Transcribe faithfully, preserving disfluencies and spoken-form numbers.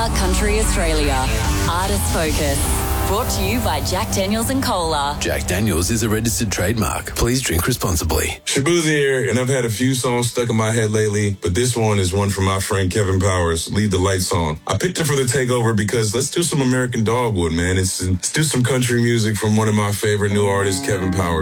Bar Country Australia. Artist Focus. Brought to you by Jack Daniels and Cola. Jack Daniels is a registered trademark. Please drink responsibly. Shaboozey here, and I've had a few songs stuck in my head lately, but this one is one from my friend Kevin Powers, Lead the Light song. I picked it for the takeover because let's do some American Dogwood, man. It's, let's do some country music from one of my favorite new artists, Kevin Powers.